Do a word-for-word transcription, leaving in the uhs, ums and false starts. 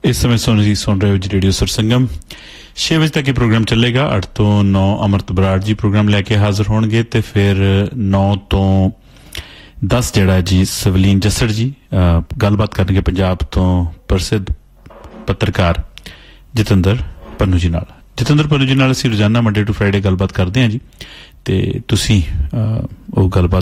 इस समय सुन सुन रहे हो जी रेडियो सुरसंगम। छे बजे तक ये प्रोग्राम चलेगा। अठ तो नौ अमृत बराड़ जी प्रोग्राम लैके हाजिर होणगे ते फिर नौ तो दस जड़ा जी सवलीन जसड़ जी गलबात करनगे पंजाब तो प्रसिद्ध पत्रकार जतिंदर पन्नू जी नाल। जतिंदर पन्नू जी नाल असीं रोजाना मंडे टू फ्राइडे गलबात करते हैं जी, ते तुसीं ओह गलबात